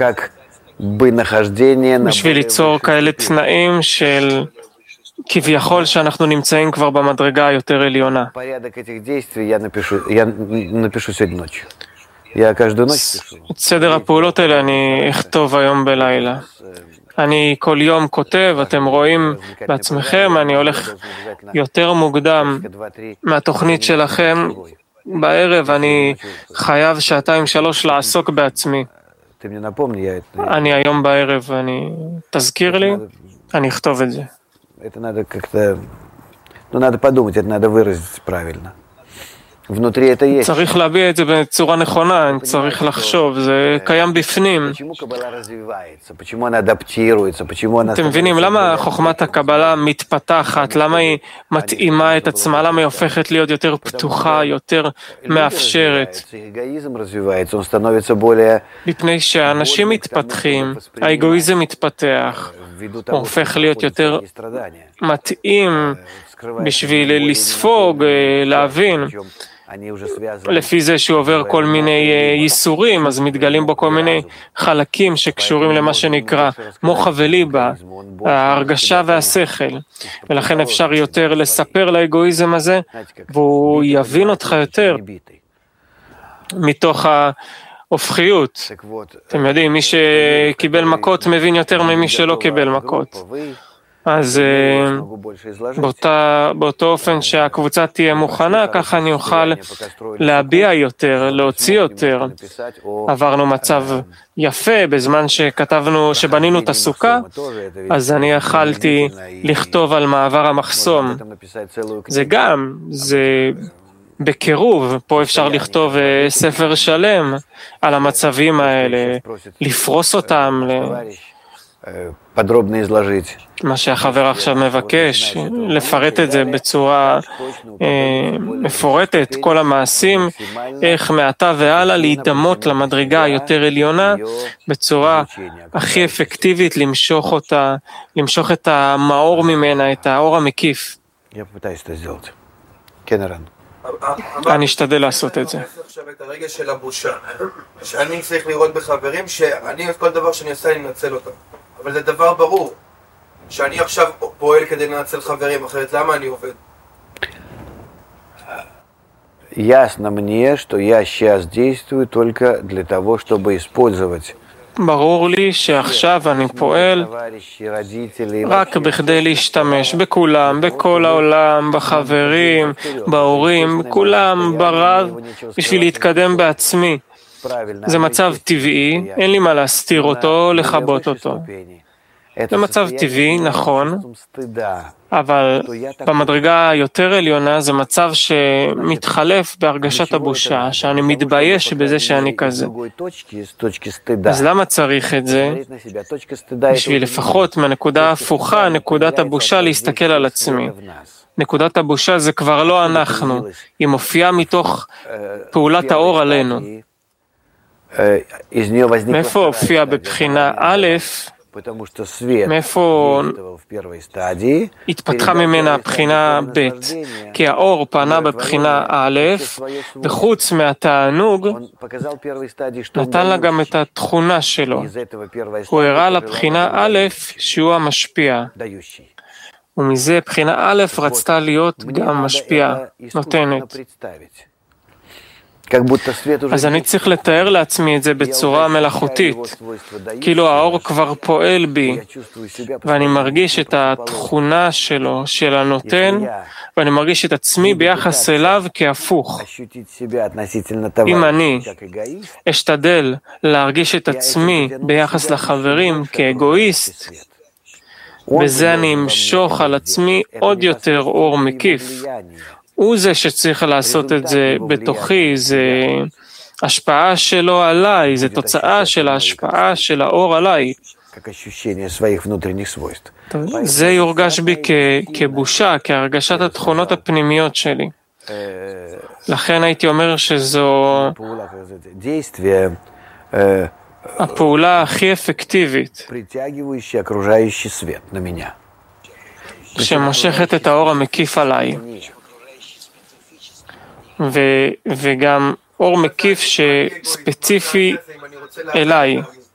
בשביל ליצור כאלה תנאים של כביכול שאנחנו נמצאים כבר במדרגה היותר עליונה. את סדר הפעולות האלה אני אכתוב היום בלילה. אני כל יום כותב, אתם רואים בעצמכם, אני הולך יותר מוקדם מהתוכנית שלכם. בערב אני חייב 2-3 לעסוק בעצמי. אני היום בערב, תזכיר לי, אני אכתוב את זה. Это надо как-то, надо подумать, это надо выразить правильно. Внутри это есть. צריך להביע את זה בצורה נכונה, צריך לחשוב, זה קיים בפנים. אתם מבינים, למה חוכמת הקבלה מתפתחת, למה היא מתאימה את עצמה, למה היא הופכת להיות יותר פתוחה, יותר מאפשרת? מפני שהאנשים מתפתחים, האגואיזם מתפתח, הוא הופך להיות יותר מתאים בשביל לספוג, להבין. לפי זה שהוא עובר כל מיני ייסורים, אז מתגלים בו כל מיני חלקים שקשורים למה שנקרא מוחה וליבה, ההרגשה והשכל. ולכן אפשר יותר לספר לאגואיזם הזה, והוא יבין אותך יותר מתוך ההופכיות. אתם יודעים, מי שקיבל מכות מבין יותר ממי שלא קיבל מכות. אז באותו אופן שהקבוצה תהיה מוכנה, ככה אני אוכל להביע יותר, להוציא יותר. עברנו מצב יפה בזמן שבנינו את הסוכה, אז אני יכלתי לכתוב על מעבר המחסום. זה בקירוב, פה אפשר לכתוב ספר שלם על המצבים האלה, לפרוס אותם, מה שהחבר עכשיו מבקש, לפרט את זה בצורה מפורטת, כל המעשים, איך מעתה והלאה להידמות למדרגה היותר עליונה, בצורה הכי אפקטיבית למשוך את המאור ממנה, את האור המקיף. אני אשתדל לעשות את זה. עכשיו את הרגע של הבושה, שאני צריך לראות בחברים שאני כל דבר שאני עושה אני מנצל אותם, אבל זה דבר ברור שאני עכשיו פועל כדי לנצל חברים, אחרת למה אני עובד? Ясно мне, что я сейчас действую только для того, чтобы использовать. ברור לי שעכשיו אני פועל רק בכדי להשתמש בכולם, בכל העולם, בחברים, בהורים, כולם, ברב, בשביל להתקדם בעצמי. זה מצב טבעי, אין לי מה להסתיר אותו, לכבות אותו. זה מצב טבעי, נכון, אבל במדרגה היותר עליונה זה מצב שמתחלף בהרגשת הבושה, שאני מתבייש בזה שאני כזה. אז למה צריך את זה? בשביל לפחות מהנקודה ההפוכה, נקודת הבושה להסתכל על עצמי. נקודת הבושה זה כבר לא אנחנו, היא מופיעה מתוך פעולת האור עלינו. מאיפה הופיע בבחינה א', מאיפה התפתחה ממנה הבחינה ב', כי האור פנה בבחינה א', וחוץ מהתענוג נתן לה גם את התכונה שלו. הוא הראה לבחינה א' שהוא המשפיע, ומזה בחינה א' רצתה להיות גם משפיעה, נותנת. אז אני צריך לתאר לעצמי את זה בצורה מלאכותית, כאילו האור כבר פועל בי, ואני מרגיש את התכונה שלו, של הנותן, ואני מרגיש את עצמי ביחס אליו כהפוך. אם אני אשתדל להרגיש את עצמי ביחס לחברים כאגואיסט, בזה אני אמשוך על עצמי עוד יותר אור מקיף. הוא זה שצריך לעשות את זה בתוכי, זה השפעה שלו עליי, זה תוצאה של ההשפעה של האור עליי. זה יורגש בי כבושה, כהרגשת התכונות הפנימיות שלי. לכן הייתי אומר שזו הפעולה הכי אפקטיבית, שמושכת את האור המקיף עליי. וגם אור מקיף שספציפי אליי.